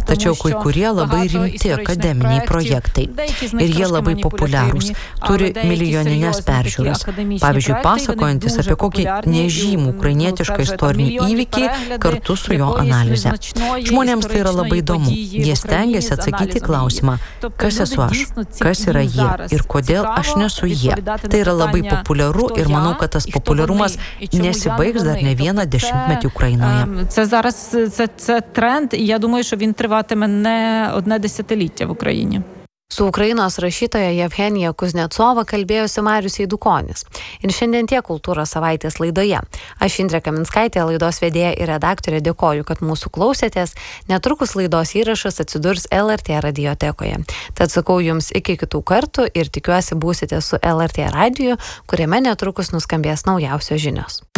tačiau kai kurie labai rimti akademiniai projektai. Ir jie labai populiarūs, turi milijoninės peržiūras. Pavyzdžiui, pasakojantis apie kokį nežymų ukrainietišką istorinį įvykį kartu su jo analize. Žmonėms tai yra labai įdomu. Jie stengiasi atsakyti į klausimą, kas esu aš, kas yra jie ir kodėl aš nesu jie. Tai yra labai populiaru ir manau, kad tas populiaруmas nesibaigs dar не vieną десятиліття Україною. Це зараз це тренд, і я думаю, що він триватиме не одне десятиліття в Україні. Su Ukrainos rašytoja Jevgenija Kuznecova kalbėjosi Marius Eidukonis. Ir šiandien tiek Kultūros savaitės laidoje. Aš Indrė Kaminskaitė, laidos vedėja ir redaktorė, dėkoju, kad mūsų klausėtės. Netrukus laidos įrašas atsidurs LRT radiotekoje. Tad sakau jums iki kitų kartų ir tikiuosi būsite su LRT radiju, kuriame netrukus nuskambės naujausios žinios.